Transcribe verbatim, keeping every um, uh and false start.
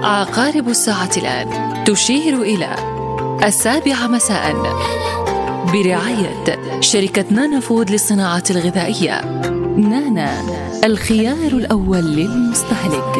عقارب الساعة الآن تشير إلى السابعة مساء برعاية شركة نانا فود للصناعة الغذائية. نانا، الخيار الأول للمستهلك.